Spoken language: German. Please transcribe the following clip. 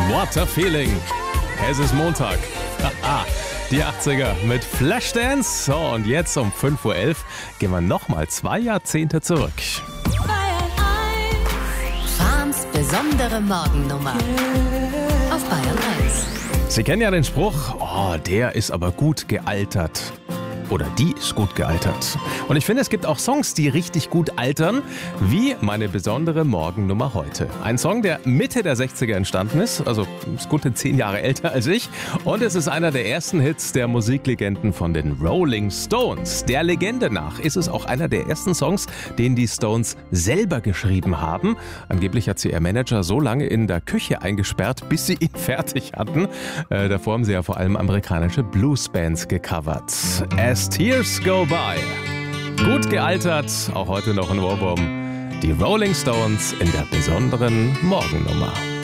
What a Feeling. Es ist Montag. Die 80er mit Flashdance. So, und jetzt um 5.11 Uhr gehen wir nochmal 2 Jahrzehnte zurück. Frans' besondere Morgennummer auf Bayern 1. Sie kennen ja den Spruch, oh, der ist aber gut gealtert. Oder die ist gut gealtert. Und ich finde, es gibt auch Songs, die richtig gut altern, wie meine besondere Morgennummer heute. Ein Song, der Mitte der 60er entstanden ist, also ist gute 10 Jahre älter als ich. Und es ist einer der ersten Hits der Musiklegenden von den Rolling Stones. Der Legende nach ist es auch einer der ersten Songs, den die Stones selber geschrieben haben. Angeblich hat sie ihr Manager so lange in der Küche eingesperrt, bis sie ihn fertig hatten. Davor haben sie ja vor allem amerikanische Bluesbands gecovert. As Tears Go By. Gut gealtert, auch heute noch ein Ohrwurm. Die Rolling Stones in der besonderen Morgennummer.